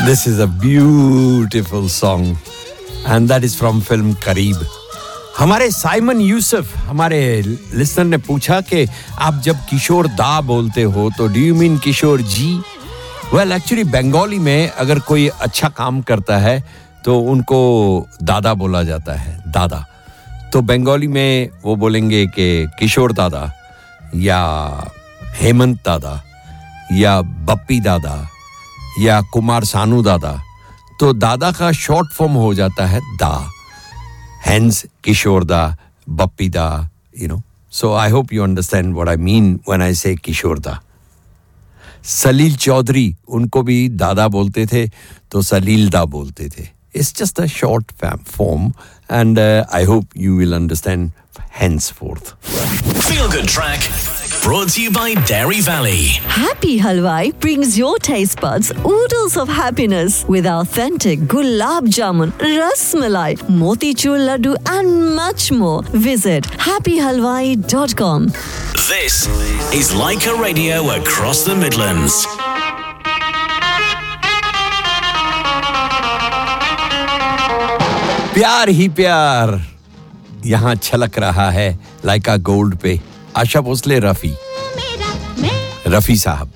This is a beautiful song and that is from film Kareeb. हमारे Simon Yusuf हमारे listener ने पूछा कि आप जब किशोर दा बोलते हो तो do you mean Kishore ji? Well actually Bengali में अगर कोई अच्छा काम करता है तो उनको दादा बोला जाता है, दादा. तो बंगाली में वो बोलेंगे कि किशोर दादा या हेमंत दादा या बप्पी दादा या कुमार सानू दादा. तो दादा का शॉर्ट फॉर्म हो जाता है दा. Hence Kishore da, Bappi da, you know. So I hope you understand what I mean when I say Kishore da. Salil Chaudhary, उनको भी दादा बोलते थे तो सलील दा बोलते थे. It's just a short form and I hope you will understand henceforth. Feel Good Track, brought to you by Dairy Valley. Happy Halwai brings your taste buds oodles of happiness with authentic gulab jamun, ras malai, motichur laddu and much more. Visit happyhalwai.com. This is Leica Radio across the Midlands. प्यार ही प्यार यहाँ छलक रहा है लाइका gold पे. आशा भोसले रफी साहब.